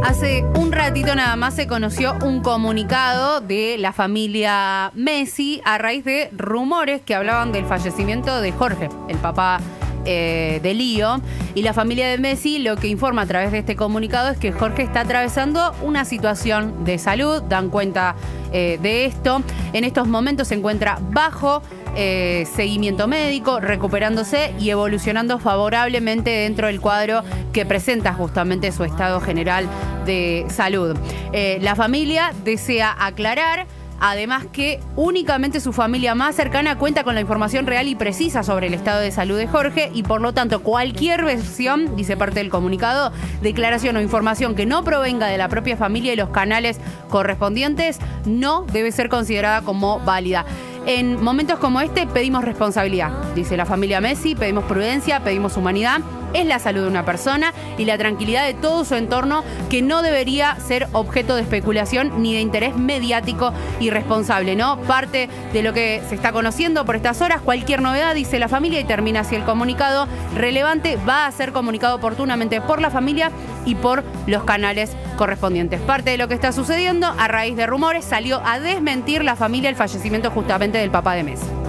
Hace un ratito nada más se conoció un comunicado de la familia Messi a raíz de rumores que hablaban del fallecimiento de Jorge, el papá de Lío. Y la familia de Messi lo que informa a través de este comunicado es que Jorge está atravesando una situación de salud. Dan cuenta de esto. En estos momentos se encuentra bajo seguimiento médico, recuperándose y evolucionando favorablemente dentro del cuadro que presenta justamente su estado general de salud. La familia desea aclarar además que únicamente su familia más cercana cuenta con la información real y precisa sobre el estado de salud de Jorge y por lo tanto cualquier versión, dice parte del comunicado, declaración o información que no provenga de la propia familia y los canales correspondientes no debe ser considerada como válida. En momentos como este pedimos responsabilidad, dice la familia Messi, pedimos prudencia, pedimos humanidad. Es la salud de una persona y la tranquilidad de todo su entorno que no debería ser objeto de especulación ni de interés mediático irresponsable, ¿no? Parte de lo que se está conociendo por estas horas, cualquier novedad, dice la familia, y termina así el comunicado relevante, va a ser comunicado oportunamente por la familia y por los canales correspondientes. Parte de lo que está sucediendo, a raíz de rumores, salió a desmentir la familia el fallecimiento justamente del papá de Messi.